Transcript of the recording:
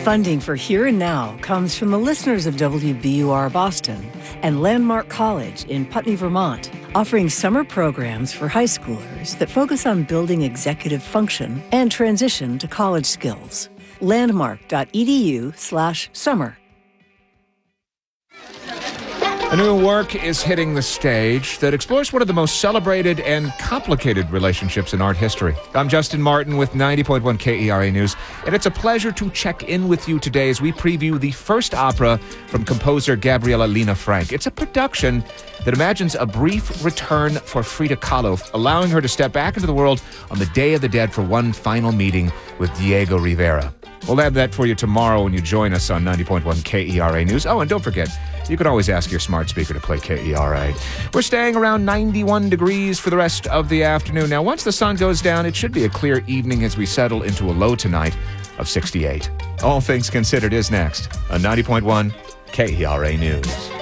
Funding for Here and Now comes from the listeners of WBUR Boston and Landmark College in Putney, Vermont, offering summer programs for high schoolers that focus on building executive function and transition to college skills. Landmark.edu/summer. A new work is hitting the stage that explores one of the most celebrated and complicated relationships in art history. I'm Justin Martin with 90.1 KERA News, and it's a pleasure to check in with you today as we preview the first opera from composer Gabriela Lena Frank. It's a production that imagines a brief return for Frida Kahlo, allowing her to step back into the world on the Day of the Dead for one final meeting with Diego Rivera. We'll have that for you tomorrow when you join us on 90.1 KERA News. Oh, and don't forget, you can always ask your smart speaker to play KERA. We're staying around 91 degrees for the rest of the afternoon. Now, once the sun goes down, it should be a clear evening as we settle into a low tonight of 68. All Things Considered is next on 90.1 KERA News.